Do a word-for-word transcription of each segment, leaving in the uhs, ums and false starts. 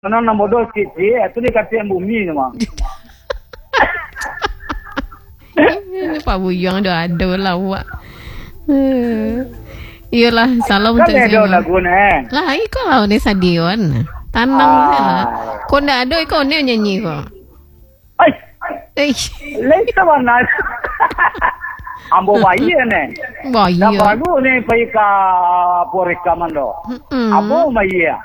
Mana nak modal cici, itu dia kata yang bumi cuma. Ini Pak Buyang dah ada lah awak. Iyalah, salam Kan untuk ada saya. lagu ni. Lah, iko lah ni sadion. Tanam lah. Kau ndak ada iko ni nyanyi kau. Ay, Eh, lain sama nak. Ambo bayi ni. bahaya. Dah baru ni pergi ke porekaman do. Mm. Ambo bayi ya.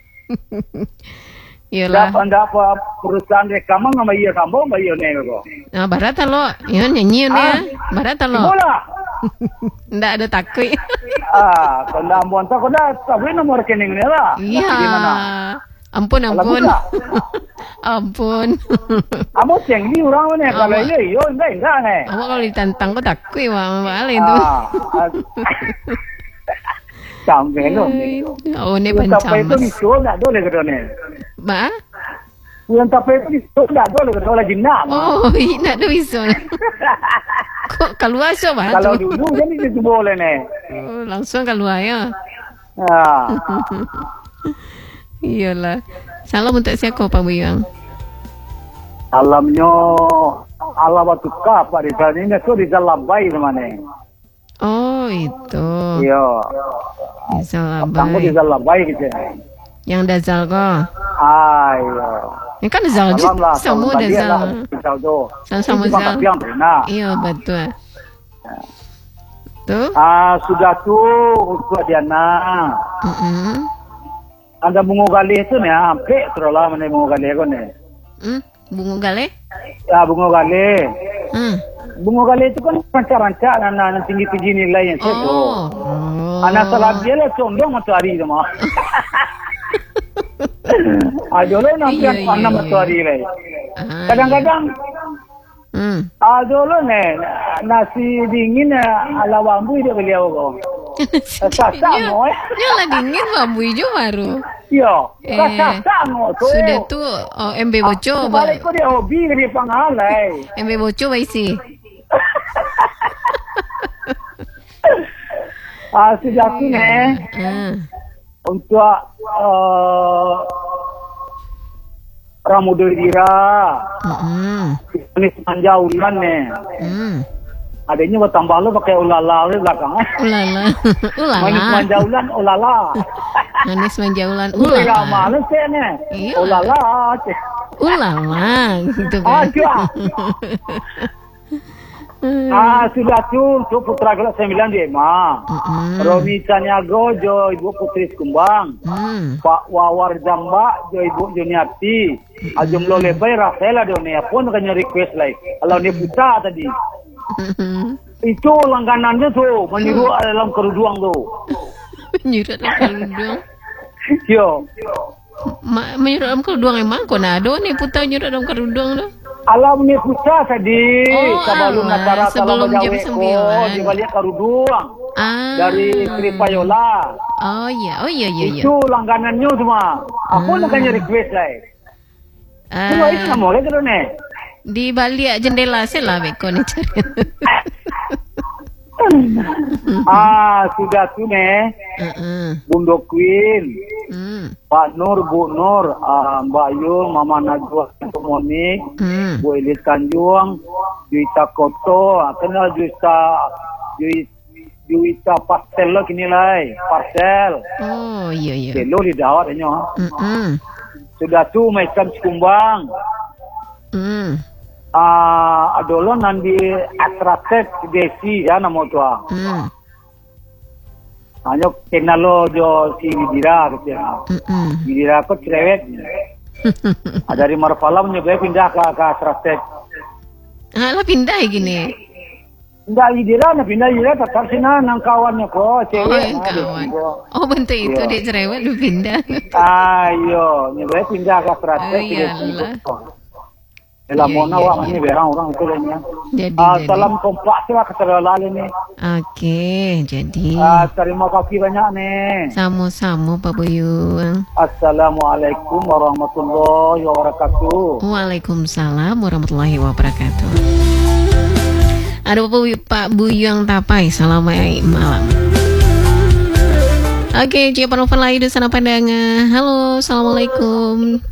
Iyalah. Dah anda apa perusahaan rekaman nama iya ambo bayi ni ko. Ah, barat lo. Ya nyanyi ni ya. Barat lo. Bola. Ndak ada takut. Ah, kalau ambo entah kau dah tahu nomor rekening ni lah. Iya. Di mana? Ampun, Kalau ampun. buka. Ampun. Ambo ceng ni orang ni kalau ini yo enggak enggak ni. Awak kalau ditantang kau takut wah balik tu. Ah. Sampai lo. Oh, ni Yang tapi itu pancamas. itu tak boleh ke ni. Ba? Yang tapi itu tak boleh ke orang jinak. Oh, nak tu bisa. Kok keluar so ba? Kalau dulu jadi itu boleh ni. Oh, langsung keluar ya. Ah. Iyalah. Salam untuk siapa Pak Buyang? Alamnya alam waktu kapa di sana ini tu di dalam bayi mana. Oh, itu. Iya. Salam Kamu di baik. dalam bayi gitu. Yang dazal kau. Ah, iya. Ini kan dazal je. Salam lah. Semua Salam dia lah. dazal. Tahu tu. Sama-sama Itu zal. yang benar. Iya, betul. Tu? Ah, sudah tu untuk Diana. Mm-mm. Ada bunga gali itu ni, hampir terolah mana bunga gali aku ni. Hmm? Bunga gale? Ya bunga gali. Hmm. Bunga gali itu kan rancak-rancak anak tinggi-tinggi nilai yang itu. Oh. Oh. Anak salah dia lah condong matahari tu mah. Ada lah nanti Iya, yang iya, panah iya. matahari lah. Ah, Kadang-kadang Hmm. ada lah ni nasi dingin ala bambu dia beliau kau. Sasak mo eh. Dia lah dingin bambu hijau baru. Yo, Eh, sasak mo tu. Sudah tu oh, M B bocor. Balik ko dia hobi dia pangalai. M B bocor ba isi? Ah, sudah tu ni Ah. untuk uh, Ramudo Dira. Hmm. Ini sepanjang ulan ni. Hmm. Adanya bertambah lu pakai ulala lu belakang eh. Ulala. Ini Ulala. sepanjang ulan ulala. Manis manjaulan. Ulala. Ulala. Mana sih ni? Iya. Ulala. Ulala. Gitu Ah, kan. cuba. Ah, sudah tu untuk putra kelas sembilan dia mah. Hmm. Romi Caniago jo ibu Putri Kumbang. Hmm. Pak Wawar Jamba jo ibu Juniati. Ajumlo lebay Rafaela dunia pun kanya request like. Kalau dia putra tadi. Itu langganannya tu meniru dalam keruduang tu. Menyurat dalam kerudung. Yo. Ma, menyurat dalam kerudung emang kau nak ada ni putar menyurat dalam kerudung tu. Alam ni putra tadi. Oh, Sebelum alah. Natara Sebelum Salam jam Jawa sembilan. Dia balik keruduang. Ah. Dari Sri Payola. Oh ya, oh ya ya ya. Itu langganannya cuma. Apa nak kanya request lah. Cuma itu Ah, nak boleh ke ni? di balik jendela saya lah beko ni cari. Ah, sudah tu ni. Uh-uh. Bundo Queen. Hmm. Pak Nur, Bu Nur, ah, Mbak Yung, Mama Najwa, Monik, Hmm. Bu Elis Tanjung, Juita Koto, ah, kenal Juita, Juita, Juita Pastel lah kini lah, Pastel. Oh iya iya. Kelo di dawat ini. Hmm. Sudah tu macam Kumbang. Hmm. Ah, adolo nanti atraktif desi ya nama tu ah. Hmm. Hanya kenal lo jo si Widira gitu ya. Hmm. Widira ko cerewet. Ah, dari Marfala mencoba pindah ke ke atraktif. Ah, lah pindah gini. Enggak Widira na pindah Widira tetap sina nang kawannya ko Oh, cewek. yang Ah, kawan. gitu. Oh, bentuk itu Iya. dia cerewet lu pindah. Ayo, nyoba pindah ke atraktif. Oh, iyalah. Dalam Iya, mana iya, wak iya. ni berang orang itu lainnya. Jadi Ah, jadi. salam kompak sih lah keterlaluan ini. Oke, jadi Ah, terima kasih banyak nih. sama-sama Pak Buyung. Assalamualaikum warahmatullahi wabarakatuh. Waalaikumsalam warahmatullahi wabarakatuh. Ada Pak Buyung, Pak Buyung Tapai. Selamat malam. Oke, jika penelpon lain di sana pandangan. Halo, assalamualaikum.